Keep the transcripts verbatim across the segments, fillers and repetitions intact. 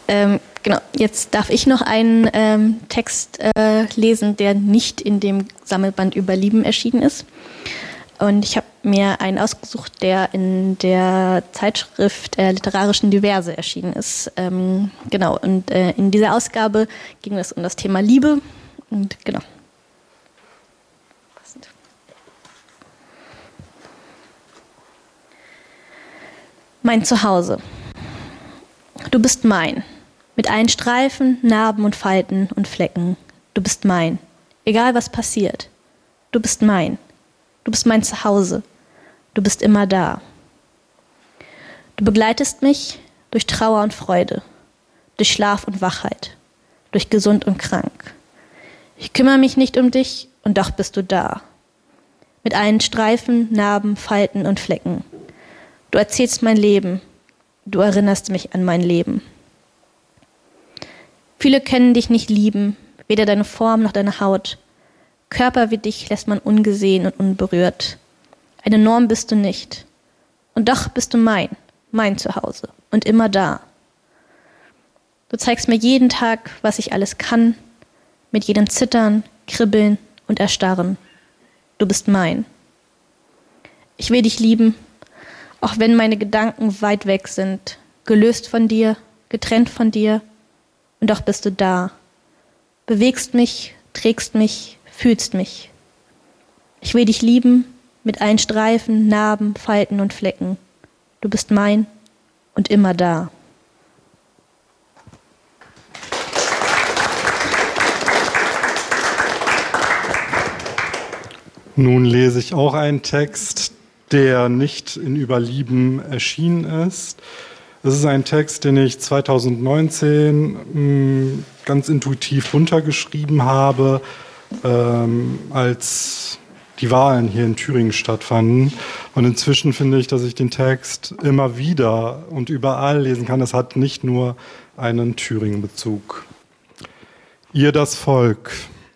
Ähm, genau, jetzt darf ich noch einen ähm, Text äh, lesen, der nicht in dem Sammelband über Lieben erschienen ist. Und ich habe mir einen ausgesucht, der in der Zeitschrift äh, Literarischen Diverse erschienen ist. Ähm, genau, und äh, in dieser Ausgabe ging es um das Thema Liebe. Und genau. Mein Zuhause. Du bist mein. Mit allen Streifen, Narben und Falten und Flecken. Du bist mein. Egal was passiert. Du bist mein. Du bist mein Zuhause. Du bist immer da. Du begleitest mich durch Trauer und Freude, durch Schlaf und Wachheit, durch gesund und krank. Ich kümmere mich nicht um dich und doch bist du da. Mit allen Streifen, Narben, Falten und Flecken. Du erzählst mein Leben. Du erinnerst mich an mein Leben. Viele können dich nicht lieben, weder deine Form noch deine Haut. Körper wie dich lässt man ungesehen und unberührt. Eine Norm bist du nicht. Und doch bist du mein, mein Zuhause und immer da. Du zeigst mir jeden Tag, was ich alles kann, mit jedem Zittern, Kribbeln und Erstarren. Du bist mein. Ich will dich lieben, auch wenn meine Gedanken weit weg sind, gelöst von dir, getrennt von dir, und doch bist du da. Bewegst mich, trägst mich, fühlst mich. Ich will dich lieben, mit allen Streifen, Narben, Falten und Flecken. Du bist mein und immer da. Nun lese ich auch einen Text, der nicht in Überlieben erschienen ist. Es ist ein Text, den ich zweitausendneunzehn mh, ganz intuitiv runtergeschrieben habe, ähm, als die Wahlen hier in Thüringen stattfanden. Und inzwischen finde ich, dass ich den Text immer wieder und überall lesen kann. Es hat nicht nur einen Thüringen-Bezug. Ihr das Volk.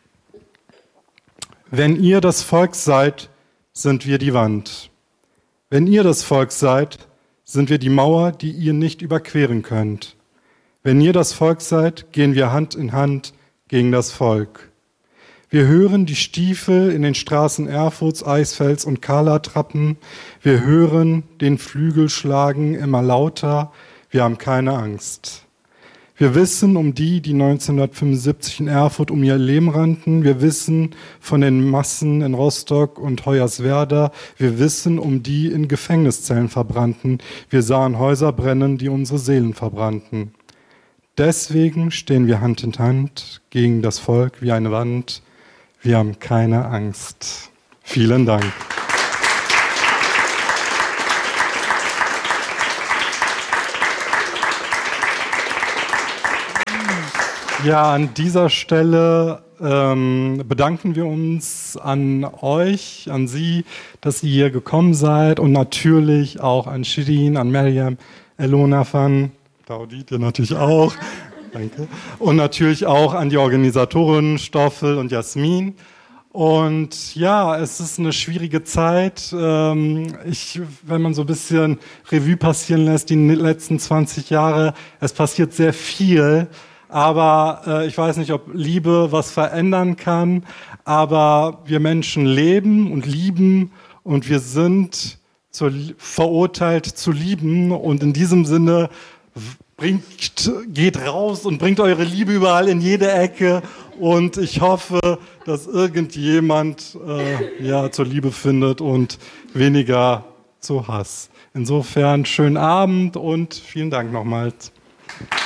Wenn ihr das Volk seid, sind wir die Wand. Wenn ihr das Volk seid, sind wir die Mauer, die ihr nicht überqueren könnt. Wenn ihr das Volk seid, gehen wir Hand in Hand gegen das Volk. Wir hören die Stiefel in den Straßen Erfurts, Eisfelds und Kala trappen. Wir hören den Flügel schlagen immer lauter. Wir haben keine Angst. Wir wissen um die, die neunzehnhundertfünfundsiebzig in Erfurt um ihr Leben rannten. Wir wissen von den Massen in Rostock und Hoyerswerda. Wir wissen um die in Gefängniszellen verbrannten. Wir sahen Häuser brennen, die unsere Seelen verbrannten. Deswegen stehen wir Hand in Hand gegen das Volk wie eine Wand. Wir haben keine Angst. Vielen Dank. Ja, an dieser Stelle ähm, bedanken wir uns an euch, an Sie, dass ihr hier gekommen seid und natürlich auch an Shirin, an Maryam, Elona Fan, Daudi, dir natürlich auch, danke, und natürlich auch an die Organisatoren Stoffel und Jasmin. Und ja, es ist eine schwierige Zeit. Ich, wenn man so ein bisschen Revue passieren lässt, die letzten zwanzig Jahre, es passiert sehr viel. Aber äh, ich weiß nicht, ob Liebe was verändern kann, aber wir Menschen leben und lieben und wir sind zur, verurteilt zu lieben und in diesem Sinne bringt, geht raus und bringt eure Liebe überall in jede Ecke und ich hoffe, dass irgendjemand äh, ja, zur Liebe findet und weniger zu Hass. Insofern schönen Abend und vielen Dank nochmals.